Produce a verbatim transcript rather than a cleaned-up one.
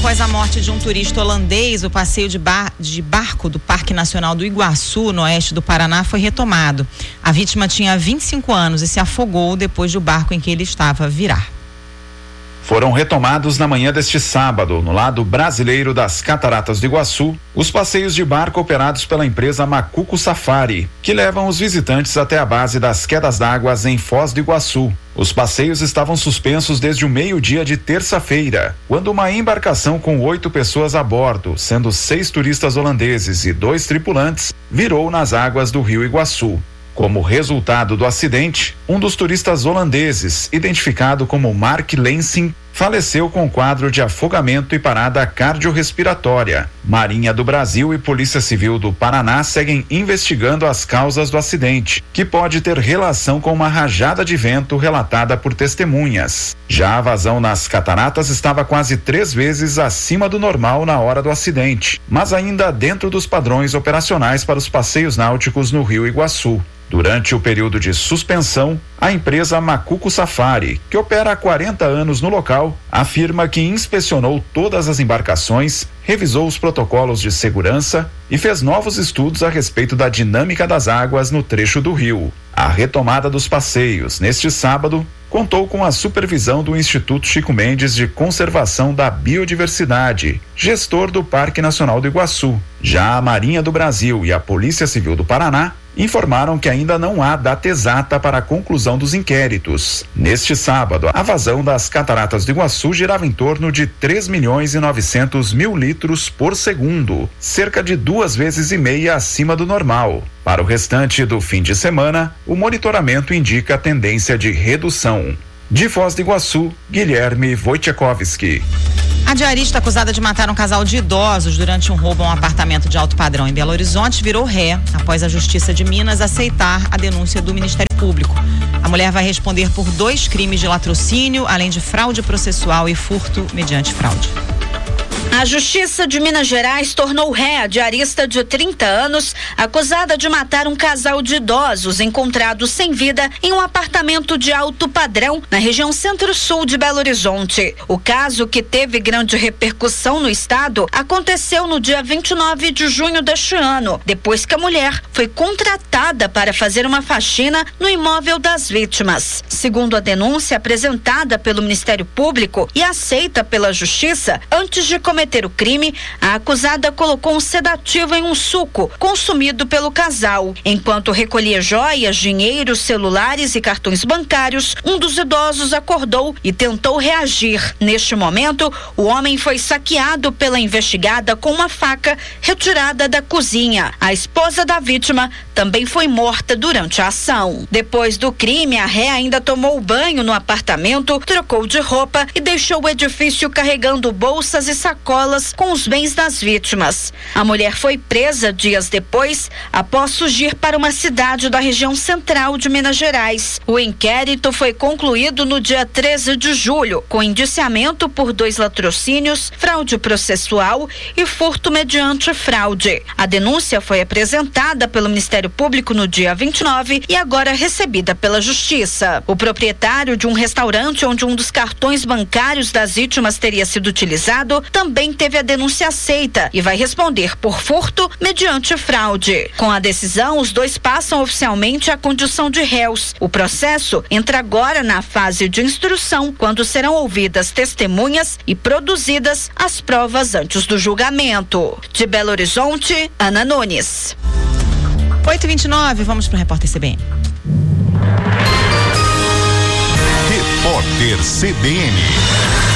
após a morte de um turista holandês, o passeio de, bar, de barco do Parque Nacional do Iguaçu, no oeste do Paraná, foi retomado. A vítima tinha vinte e cinco anos e se afogou depois do barco em que ele estava virar. Foram retomados na manhã deste sábado, no lado brasileiro das Cataratas do Iguaçu, os passeios de barco operados pela empresa Macuco Safari, que levam os visitantes até a base das quedas d'água em Foz do Iguaçu. Os passeios estavam suspensos desde o meio-dia de terça-feira, quando uma embarcação com oito pessoas a bordo, sendo seis turistas holandeses e dois tripulantes, virou nas águas do Rio Iguaçu. Como resultado do acidente, um dos turistas holandeses, identificado como Mark Lensing, faleceu com quadro de afogamento e parada cardiorrespiratória. Marinha do Brasil e Polícia Civil do Paraná seguem investigando as causas do acidente, que pode ter relação com uma rajada de vento relatada por testemunhas. Já a vazão nas cataratas estava quase três vezes acima do normal na hora do acidente, mas ainda dentro dos padrões operacionais para os passeios náuticos no Rio Iguaçu. Durante o período de suspensão, a empresa Macuco Safari, que opera há quarenta anos no local, afirma que inspecionou todas as embarcações, revisou os protocolos de segurança e fez novos estudos a respeito da dinâmica das águas no trecho do rio. A retomada dos passeios, neste sábado, contou com a supervisão do Instituto Chico Mendes de Conservação da Biodiversidade, gestor do Parque Nacional do Iguaçu. Já a Marinha do Brasil e a Polícia Civil do Paraná informaram que ainda não há data exata para a conclusão dos inquéritos. Neste sábado, a vazão das Cataratas do Iguaçu girava em torno de três milhões e novecentos mil litros por segundo, cerca de duas vezes e meia acima do normal. Para o restante do fim de semana, o monitoramento indica a tendência de redução. De Foz do Iguaçu, Guilherme Wojciechowski. A diarista acusada de matar um casal de idosos durante um roubo a um apartamento de alto padrão em Belo Horizonte virou ré após a Justiça de Minas aceitar a denúncia do Ministério Público. A mulher vai responder por dois crimes de latrocínio, além de fraude processual e furto mediante fraude. A Justiça de Minas Gerais tornou ré a diarista de trinta anos, acusada de matar um casal de idosos encontrados sem vida em um apartamento de alto padrão na região centro-sul de Belo Horizonte. O caso, que teve grande repercussão no estado, aconteceu no dia vinte e nove de junho deste ano, depois que a mulher foi contratada para fazer uma faxina no imóvel das vítimas. Segundo a denúncia apresentada pelo Ministério Público e aceita pela Justiça, antes de cometer o crime, a acusada colocou um sedativo em um suco consumido pelo casal. Enquanto recolhia joias, dinheiro, celulares e cartões bancários, um dos idosos acordou e tentou reagir. Neste momento, o homem foi saqueado pela investigada com uma faca retirada da cozinha. A esposa da vítima também foi morta durante a ação. Depois do crime, a ré ainda tomou banho no apartamento, trocou de roupa e deixou o edifício carregando bolsas e sacolas com os bens das vítimas. A mulher foi presa dias depois, após fugir para uma cidade da região central de Minas Gerais. O inquérito foi concluído no dia treze de julho, com indiciamento por dois latrocínios, fraude processual e furto mediante fraude. A denúncia foi apresentada pelo Ministério Público no dia vinte e nove e agora recebida pela Justiça. O proprietário de um restaurante onde um dos cartões bancários das vítimas teria sido utilizado também teve a denúncia aceita e vai responder por furto mediante fraude. Com a decisão, os dois passam oficialmente à condição de réus. O processo entra agora na fase de instrução, quando serão ouvidas testemunhas e produzidas as provas antes do julgamento. De Belo Horizonte, Ana Nunes. oito e vinte e nove, vamos para o repórter C B N. Repórter C B N.